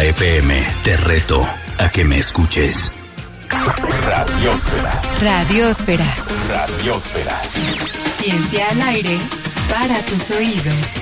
FM, te reto a que me escuches. Radiósfera. Radiósfera. Radiósfera. Ciencia al aire para tus oídos.